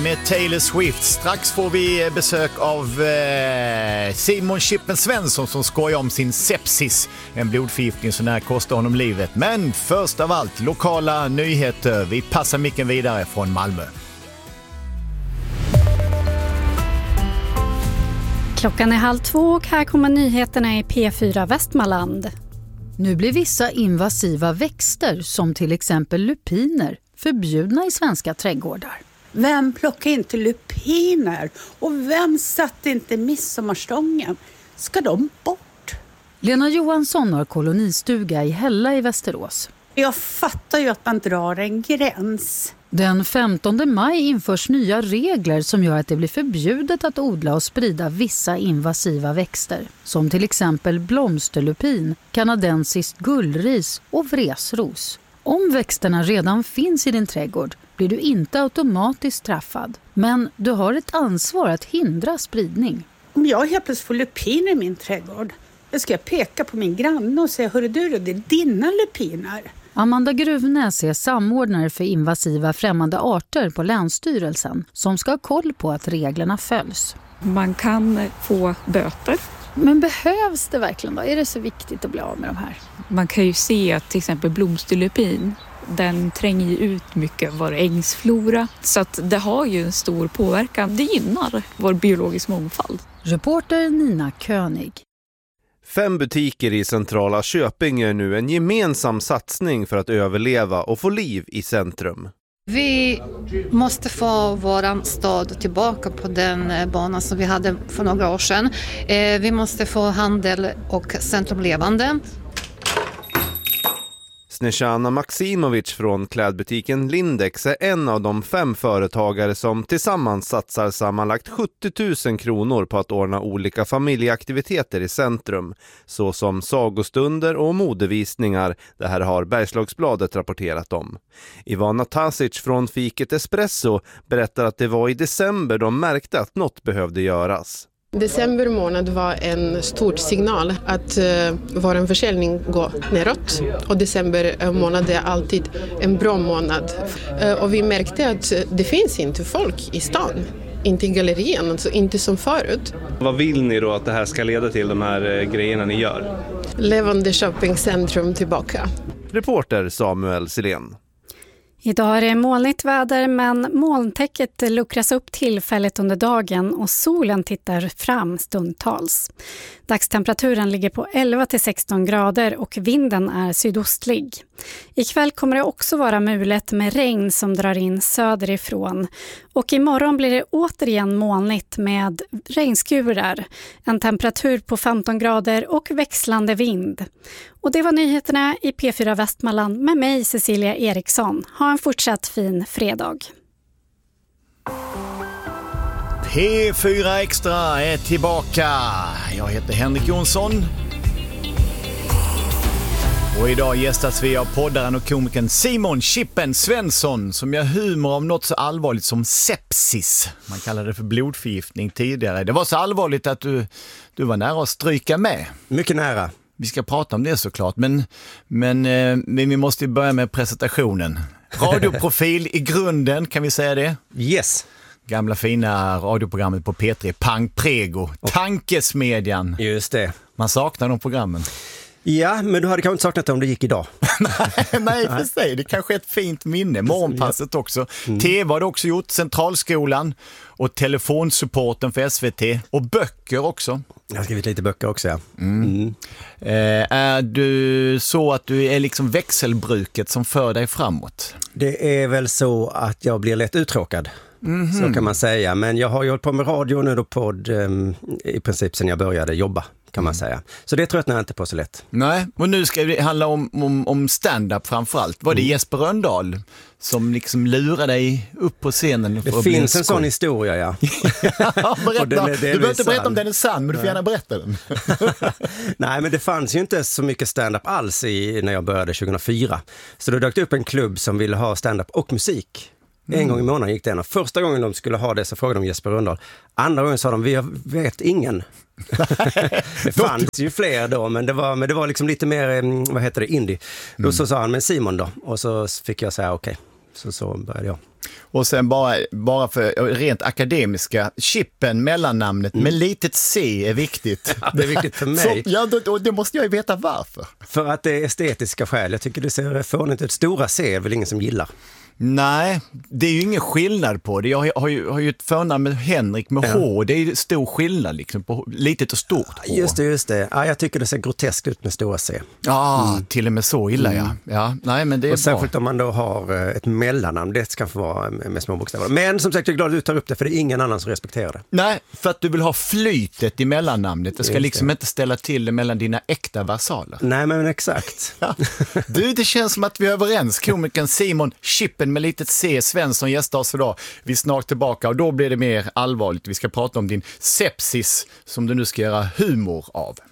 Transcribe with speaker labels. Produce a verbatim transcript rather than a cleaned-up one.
Speaker 1: med Taylor Swift. Strax får vi besök av eh, Simon Chippen Svensson som skojar om sin sepsis. En blodförgiftning så när kostar honom livet. Men först av allt, lokala nyheter. Vi passar micken vidare från Malmö.
Speaker 2: Klockan är halv två och här kommer nyheterna i P fyra Västmanland.
Speaker 3: Nu blir vissa invasiva växter som till exempel lupiner förbjudna i svenska trädgårdar.
Speaker 4: Vem plockar inte lupiner? Och vem satte inte midsommarstången? Ska de bort?
Speaker 3: Lena Johansson har kolonistuga i Hälla i Västerås.
Speaker 4: Jag fattar ju att man drar en gräns.
Speaker 3: Den femtonde maj införs nya regler som gör att det blir förbjudet att odla och sprida vissa invasiva växter. Som till exempel blomsterlupin, kanadensiskt gullris och vresros. Om växterna redan finns i din trädgård blir du inte automatiskt straffad. Men du har ett ansvar att hindra spridning.
Speaker 4: Om jag helt plötsligt får lupiner i min trädgård, jag ska peka på min granne och säga, hörru du, det är dina lupiner.
Speaker 3: Amanda Gruvnäs är samordnare för invasiva främmande arter på Länsstyrelsen som ska ha koll på att reglerna följs.
Speaker 5: Man kan få böter.
Speaker 2: Men behövs det verkligen då? Är det så viktigt att bli av med de här?
Speaker 5: Man kan ju se att till exempel blomsterlupin, den tränger ju ut mycket av vår ängsflora. Så att det har ju en stor påverkan. Det gynnar vår biologiska mångfald.
Speaker 3: Reporter Nina König.
Speaker 6: Fem butiker i centrala Köping är nu en gemensam satsning för att överleva och få liv i centrum.
Speaker 7: Vi måste få våran stad tillbaka på den banan som vi hade för några år sedan. Vi måste få handel och centrum levande.
Speaker 6: Snezjana Maksimovic från klädbutiken Lindex är en av de fem företagare som tillsammans satsar sammanlagt sjuttio tusen kronor på att ordna olika familjeaktiviteter i centrum, såsom sagostunder och modevisningar. Det här har Bergslagsbladet rapporterat om. Ivana Tasic från Fiket Espresso berättar att det var i december de märkte att något behövde göras.
Speaker 8: December månad var en stor signal att uh, vår försäljning går neråt, och december månad är alltid en bra månad. Uh, och vi märkte att det finns inte folk i stan, inte i gallerien, alltså inte som förut.
Speaker 6: Vad vill ni då att det här ska leda till, de här uh, grejerna ni gör?
Speaker 8: Levande shoppingcentrum tillbaka.
Speaker 6: Reporter Samuel Silén.
Speaker 2: Idag är det molnigt väder, men molntäcket luckras upp tillfälligt under dagen och solen tittar fram stundtals. Dagstemperaturen ligger på elva till sexton grader och vinden är sydostlig. Ikväll kommer det också vara mulet med regn som drar in söderifrån. Och imorgon blir det återigen molnigt med regnskurar. En temperatur på femton grader och växlande vind. Och det var nyheterna i P fyra Västmanland med mig, Cecilia Eriksson. Ha en fortsatt fin fredag.
Speaker 1: P fyra Extra är tillbaka. Jag heter Henrik Jonsson. Och idag gästas vi av poddaren och komikern Simon Chippen Svensson som gör humor om något så allvarligt som sepsis. Man kallade det för blodförgiftning tidigare. Det var så allvarligt att du, du var nära att stryka med.
Speaker 9: Mycket nära.
Speaker 1: Vi ska prata om det såklart, men, men, men vi måste börja med presentationen. Radioprofil i grunden, kan vi säga det?
Speaker 9: Yes.
Speaker 1: Gamla fina radioprogrammet på P tre, Pang Prego, Tankesmedjan.
Speaker 9: Just det.
Speaker 1: Man saknar de programmen.
Speaker 9: Ja, men du hade kanske inte saknat det om det gick idag.
Speaker 1: Nej, för sig. Det kanske är ett fint minne. Morgonpasset också. Mm. T V har det också gjort, Centralskolan och telefonsupporten för S V T och böcker också.
Speaker 9: Jag har skrivit lite böcker också, ja.
Speaker 1: Mm. Mm. Eh, är du så att du är liksom växelbruket som för dig framåt?
Speaker 9: Det är väl så att jag blir lätt uttråkad. Mm-hmm. Så kan man säga. Men jag har ju hållit på med radio nu och podd um, i princip sedan jag började jobba, kan man säga. Så det tröttnar jag inte på så lätt.
Speaker 1: Nej, och nu ska det handla om, om, om stand-up framförallt. Var det mm. Jesper Rönndahl som liksom lurar dig upp på scenen?
Speaker 9: Det finns en sån historia, ja.
Speaker 1: ja berätta. Den är, du behöver inte berätta om den är sann, men du får gärna berätta den.
Speaker 9: Nej, men det fanns ju inte så mycket stand-up alls i, när jag började tjugohundrafyra. Så då dök det upp en klubb som ville ha stand-up och musik. En mm. gång i månaden gick det en. Och första gången de skulle ha det så frågade de Jesper Rönndahl. Andra gången sa de, vi vet ingen. Det fanns ju fler då, men det var, men det var liksom lite mer, vad heter det, indie. Då mm. så sa han, men Simon då. Och så fick jag säga okej. Okay. Så, så började jag.
Speaker 1: Och sen bara, bara för rent akademiska, Chippen, mellannamnet mm. med litet C är viktigt.
Speaker 9: Ja, det är viktigt för mig.
Speaker 1: Så, ja, då, det måste jag ju veta varför.
Speaker 9: För att det är estetiska skäl. Jag tycker det ser fånigt ut. Stora C är väl ingen som gillar.
Speaker 1: Nej, det är ju ingen skillnad på det. Jag har ju, har ju ett förnamn med Henrik med ja. H. Det är ju stor skillnad liksom på litet och stort H.
Speaker 9: Just det, just det. Ja, jag tycker det ser groteskt ut med stora C.
Speaker 1: Ja, mm. till och med så illa mm. ja. ja. Nej, men det är
Speaker 9: och särskilt
Speaker 1: bra.
Speaker 9: Om man då har ett mellannamn, det ska få vara med små bokstäver. Men som sagt, jag är glad att du tar upp det, för det är ingen annan som respekterar det.
Speaker 1: Nej, för att du vill ha flytet i mellannamnet. Det ska just liksom det. Inte ställa till det mellan dina äkta versaler.
Speaker 9: Nej, men exakt.
Speaker 1: Ja. Du, det känns som att vi är överens. Komikern Simon Chippen med litet C Svensson gästar oss idag. Vi är snart tillbaka och då blir det mer allvarligt. Vi ska prata om din sepsis som du nu ska göra humor av.